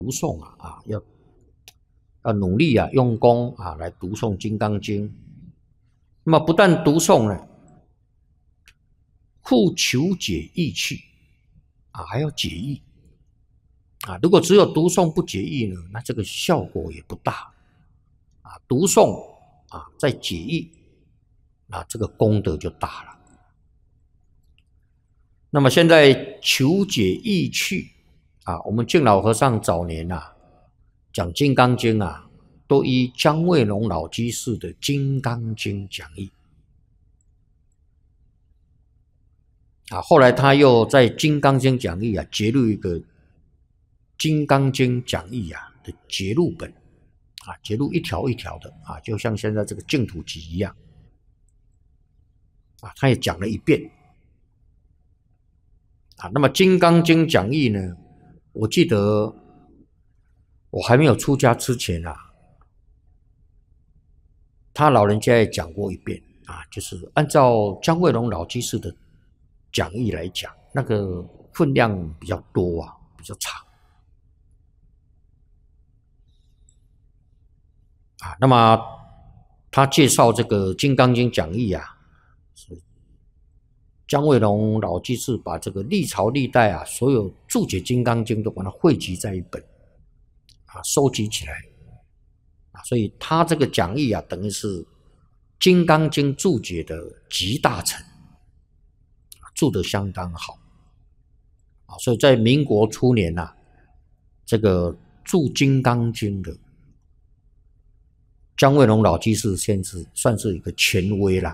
读诵要努力用功来读诵《金刚经》。那么不但读诵呢，复求解义趣还要解义如果只有读诵不解义呢，那这个效果也不大读诵再解义这个功德就大了。那么现在求解义趣我们净老和尚早年讲《金刚经》都依姜惠龙老居士的《金刚经》讲义后来他又在《金刚经》讲义节录一个《金刚经》讲义的节录本节录一条一条的就像现在这个净土集一样他也讲了一遍那么《金刚经》讲义呢，我记得我还没有出家之前他老人家也讲过一遍就是按照姜惠龙老居士的讲义来讲，那个分量比较多比较长那么他介绍这个《金刚经》讲义姜惠龙老居士把这个历朝历代所有注解《金刚经》都把它汇集在一本收集起来所以他这个讲义等于是《金刚经》注解的集大成注得相当好所以在民国初年这个注《金刚经》的姜惠龙老居士先是算是一个权威啦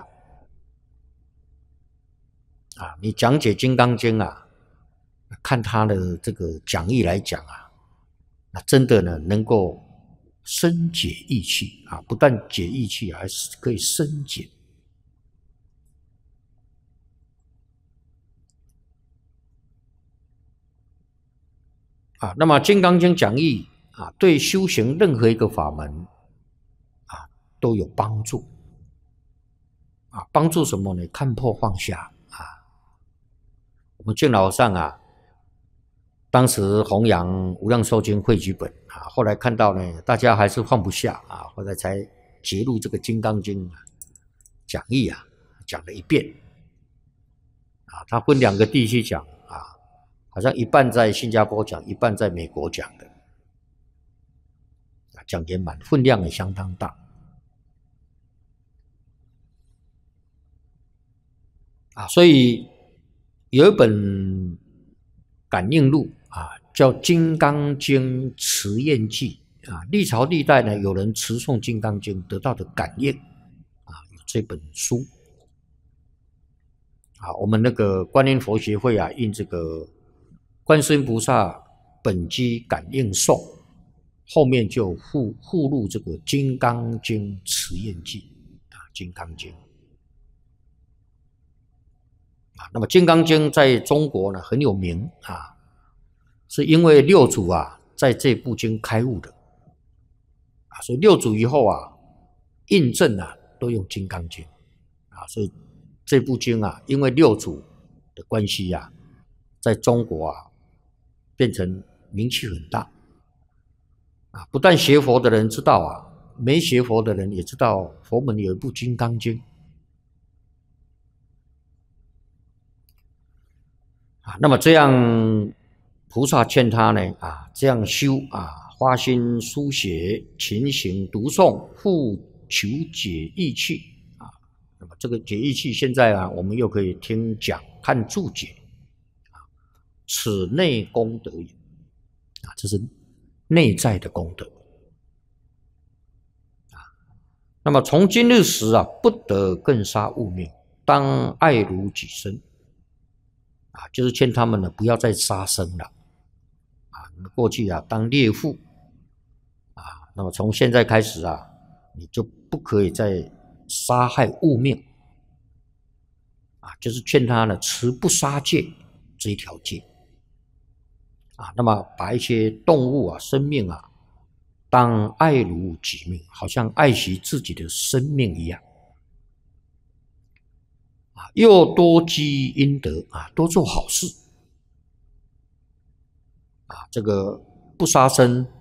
你讲解《金刚经》看他的这个讲义来讲那真的呢能够深解义气不但解义气还是可以深解那么《金刚经》讲义对修行任何一个法门都有帮助帮助什么呢？看破放下我们净老和尚当时弘扬无量寿经汇集本后来看到呢大家还是放不下后来才节录这个《金刚经》讲义讲了一遍他分两个地区讲好像一半在新加坡讲，一半在美国讲的讲圆满，分量也相当大所以有一本感应录叫《金刚经持验记》历朝历代呢有人持诵《金刚经》得到的感应有这本书我们那个观音佛学会印这个观世音菩萨本机感应颂，后面就附录这个《金刚经持验记》金刚经那么《金刚经》在中国呢很有名是因为六祖在这部经开悟的所以六祖以后印证都用《金刚经》所以这部经因为六祖的关系在中国变成名气很大不但学佛的人知道没学佛的人也知道佛门有一部《金刚经》那么这样菩萨劝他呢这样修花心书写勤行读诵复求解义趣那么这个解义趣现在我们又可以听讲看注解此内功德也这是内在的功德那么从今日时不得更杀物命，当爱如己身就是劝他们呢不要再杀生了过去当猎户那么从现在开始你就不可以再杀害物命就是劝他呢持不杀戒这一条戒那么把一些动物生命当爱如己命，好像爱惜自己的生命一样又多积阴德多做好事这个不杀生